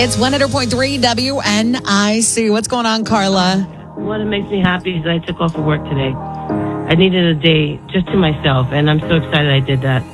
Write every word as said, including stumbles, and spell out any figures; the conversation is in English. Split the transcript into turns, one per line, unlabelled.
It's one hundred point three W N I C. What's going on, Carla?
What makes me happy is that I took off of work today. I needed a day just to myself, and I'm so excited I did that.